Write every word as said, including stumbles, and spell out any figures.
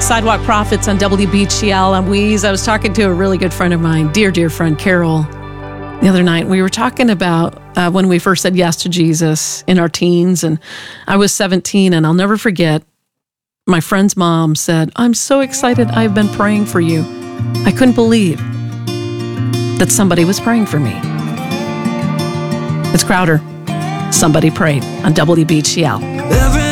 Sidewalk Prophets on W B G L. I'm Weeze. I was talking to a really good friend of mine, dear, dear friend, Carol, the other night. We were talking about uh, when we first said yes to Jesus in our teens, and I was seventeen, and I'll never forget, my friend's mom said, "I'm so excited. I've been praying for you." I couldn't believe that somebody was praying for me. It's Crowder. Somebody Prayed on W B G L. Every